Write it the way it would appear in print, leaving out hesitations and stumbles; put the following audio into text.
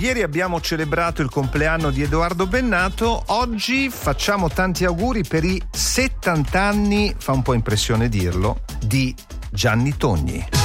Ieri abbiamo celebrato il compleanno di Edoardo Bennato, oggi facciamo tanti auguri per i 70 anni, fa un po' impressione dirlo, di Gianni Togni.